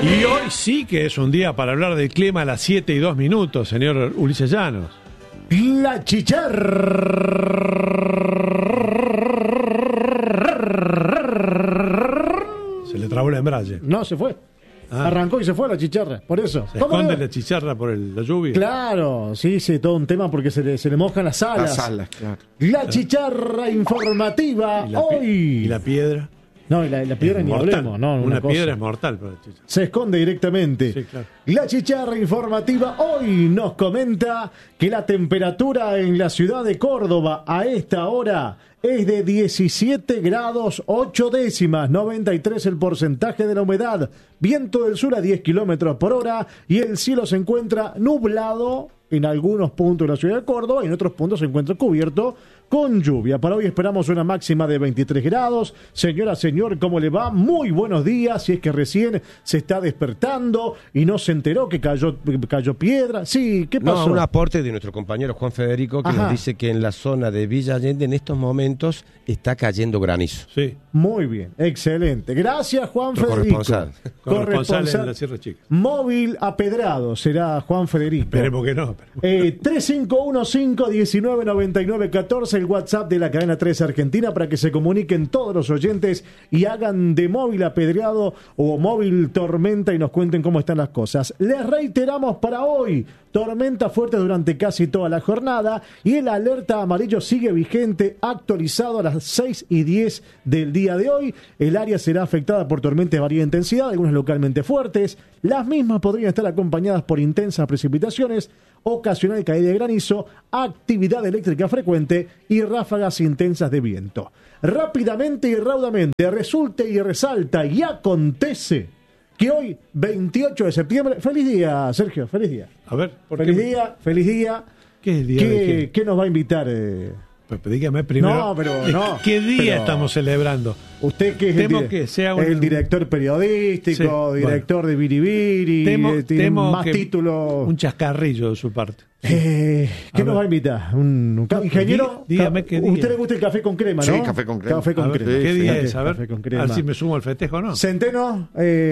Y hoy sí que es un día para hablar del clima a las 7:02, señor Ulises Llanos. La chicharra. Se le trabó el embrague. No, se fue. Arrancó y se fue la chicharra, por eso. ¿Se esconde la chicharra por la lluvia? Claro, sí, todo un tema porque se le mojan las alas. Las alas, claro. La chicharra informativa hoy. ¿Y la piedra? No, y la piedra ni hablemos, ¿no? Una piedra es mortal para la chicharra. Se esconde directamente. Sí, claro. La chicharra informativa hoy nos comenta que la temperatura en la ciudad de Córdoba a esta hora es de 17 grados 8 décimas, 93 el porcentaje de la humedad, viento del sur a 10 kilómetros por hora y el cielo se encuentra nublado en algunos puntos de la ciudad de Córdoba y en otros puntos se encuentra cubierto con lluvia. Para hoy esperamos una máxima de 23 grados. Señora, señor, ¿cómo le va? Muy buenos días. Si es que recién se está despertando y no se enteró que cayó piedra. Sí, ¿qué pasó? No, un aporte de nuestro compañero Juan Federico que nos dice que en la zona de Villa Allende en estos momentos está cayendo granizo. Sí. Muy bien, excelente. Gracias, Juan Federico. Corresponsal en la Sierra Chica. Móvil apedrado será Juan Federico. Esperemos que no. 3515-199914, el WhatsApp de la cadena 3 Argentina, para que se comuniquen todos los oyentes y hagan de móvil apedreado o móvil tormenta y nos cuenten cómo están las cosas. Les reiteramos para hoy: tormenta fuerte durante casi toda la jornada y el alerta amarillo sigue vigente, actualizado a las 6:10 del día de hoy. El área será afectada por tormentas de varia intensidad, algunas localmente fuertes. Las mismas podrían estar acompañadas por intensas precipitaciones, ocasional caída de granizo, actividad eléctrica frecuente y ráfagas intensas de viento. Rápidamente y raudamente resulta y resalta y acontece que hoy, 28 de septiembre, feliz día, Sergio, feliz día. A ver, feliz día. ¿Qué es el día de quién? ¿Qué nos va a invitar? Pues dígame primero. No, pero no. ¿Qué día estamos celebrando? Usted que es el director periodístico, director de Biribiri, tiene más títulos. Un chascarrillo de su parte. ¿Qué nos va a invitar? ¿Un ingeniero? Dígame qué día. ¿Usted le gusta el café con crema, no? Sí, café con crema. Café con crema. ¿Qué día es? A ver si me sumo al festejo o no. ¿Centeno?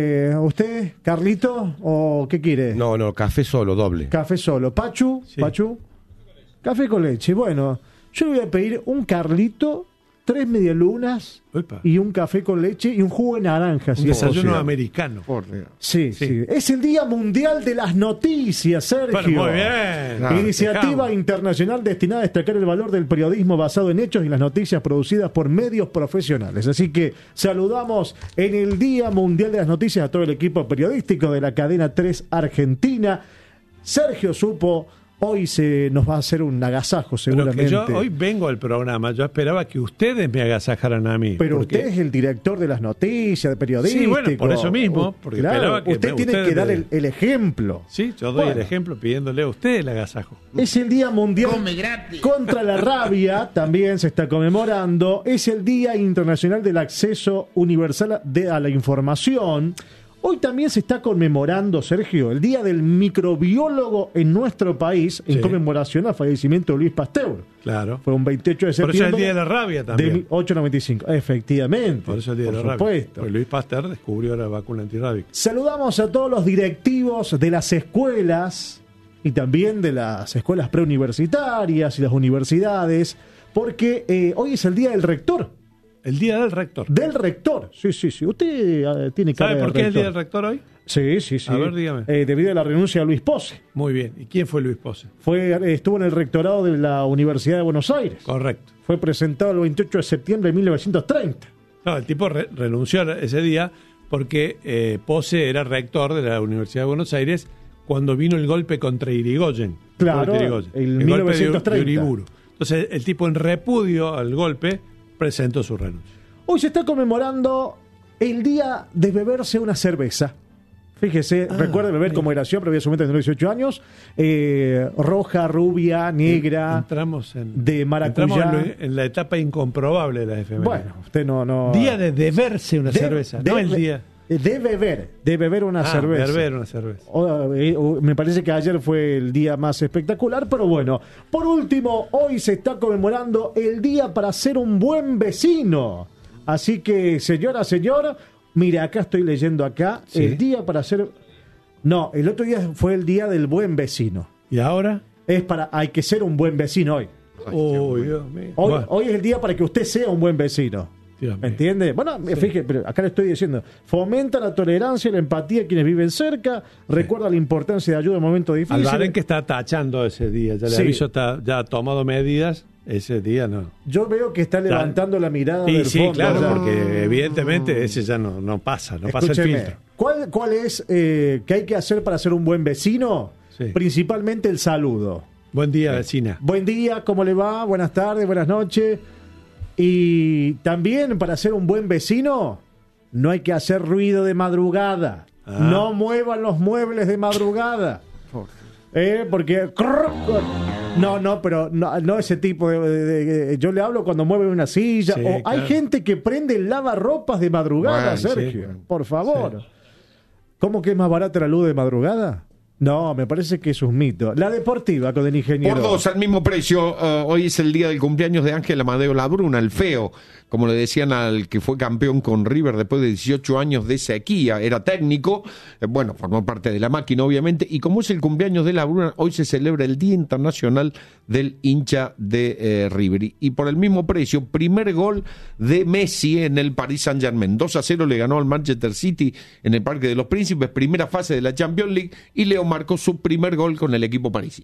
¿Usted? ¿Carlito? ¿O qué quiere? No, café solo, doble. Café solo. ¿Pachu? Sí. ¿Pachu? Café con leche. Bueno, yo le voy a pedir un Carlito, 3 medialunas y un café con leche y un jugo de naranja. Un desayuno americano. Sí. Es el Día Mundial de las Noticias, Sergio. Bueno, muy bien. Iniciativa internacional destinada a destacar el valor del periodismo basado en hechos y las noticias producidas por medios profesionales. Así que saludamos en el Día Mundial de las Noticias a todo el equipo periodístico de la cadena 3 Argentina. Sergio supo. Hoy se nos va a hacer un agasajo, seguramente. Pero que yo hoy vengo al programa, yo esperaba que ustedes me agasajaran a mí. Pero usted es el director de las noticias, de periodístico. Sí, bueno, por eso mismo. Porque esperaba que usted tiene que dar el ejemplo. Sí, yo doy el ejemplo pidiéndole a usted el agasajo. Es el Día Mundial contra la Rabia, también se está conmemorando. Es el Día Internacional del Acceso Universal a la Información. Hoy también se está conmemorando, Sergio, el Día del Microbiólogo en nuestro país, en conmemoración al fallecimiento de Luis Pasteur. Claro. Fue un 28 de septiembre. Por eso es el Día de la Rabia también. De 1895, efectivamente. Por eso es el Día de la Rabia. Supuesto. Porque Luis Pasteur descubrió la vacuna antirrábica. Saludamos a todos los directivos de las escuelas y también de las escuelas preuniversitarias y las universidades, porque hoy es el Día del Rector. El Día del Rector. Del Rector, sí. Usted tiene cara de ¿Sabe por qué es el Día del Rector Rector hoy? Sí. A ver, dígame. Debido a la renuncia de Luis Pose. Muy bien. ¿Y quién fue Luis Pose? Estuvo en el rectorado de la Universidad de Buenos Aires. Correcto. Fue presentado el 28 de septiembre de 1930. No, el tipo renunció ese día porque Pose era rector de la Universidad de Buenos Aires cuando vino el golpe contra Irigoyen. Claro, el 1930. Golpe de Uriburu. Entonces, el tipo, en repudio al golpe, presentó su renuncia. Hoy se está conmemorando el día de beberse una cerveza. Fíjese, recuerde beber como era yo, pero había su mente de 18 años. Roja, rubia, negra, entramos de maracuyá. Entramos en la etapa incomprobable de la efeméride. Bueno, usted no... Día de beberse una cerveza, no el día... De beber una cerveza. Beber una cerveza. Me parece que ayer fue el día más espectacular, pero bueno. Por último, hoy se está conmemorando el día para ser un buen vecino. Así que, señora, señor, Mira, acá estoy leyendo acá, Sí. el día para hacer... No, el otro día fue el día del buen vecino. ¿Y ahora? Hay que ser un buen vecino hoy. Uy, Dios mío. Hoy, Bueno, hoy es el día para que usted sea un buen vecino. Dios mío. ¿Entiende? Bueno, fíjate, pero acá le estoy diciendo, fomenta la tolerancia y la empatía a quienes viven cerca, recuerda la importancia de ayuda en momentos difíciles. Albarén que está tachando ese día, ya le Sí. aviso, ya ha tomado medidas, ese día no. Yo veo que está levantando la mirada Sí, del sí, fondo. claro, ya. porque evidentemente ese ya no pasa, no pasa el Escúcheme, filtro. ¿Cuál es qué hay que hacer para ser un buen vecino? Sí. Principalmente el saludo. Buen día, vecina. Buen día, ¿cómo le va? Buenas tardes, buenas noches. Y también para ser un buen vecino, no hay que hacer ruido de madrugada. Ah. No muevan los muebles de madrugada. Porque... pero no ese tipo de... Yo le hablo cuando mueven una silla. Sí, Hay claro. gente que prende el lavarropas de madrugada, Bueno, Sergio. sí. Por favor. Sí. ¿Cómo que es más barata la luz de madrugada? No, me parece que es un mito. La deportiva con el ingeniero. Por 2 al mismo precio. Hoy es el día del cumpleaños de Ángel Amadeo Labruna, el feo, como le decían al que fue campeón con River después de 18 años de sequía. Era técnico, bueno, formó parte de la máquina obviamente, y como es el cumpleaños de Labruna, hoy se celebra el Día Internacional del Hincha de River. Y por el mismo precio, primer gol de Messi en el Paris Saint-Germain. 2-0 le ganó al Manchester City en el Parque de los Príncipes, primera fase de la Champions League, y Leo marcó su primer gol con el equipo parisino.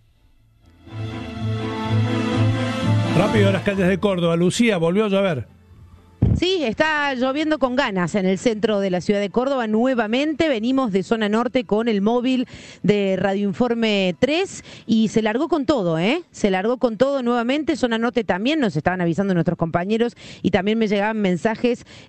Rápido a las calles de Córdoba. Lucía, volvió a llover. Sí, está lloviendo con ganas en el centro de la ciudad de Córdoba nuevamente. Venimos de zona norte con el móvil de Radio Informe 3 y se largó con todo, ¿eh? Se largó con todo nuevamente. Zona norte también, nos estaban avisando nuestros compañeros y también me llegaban mensajes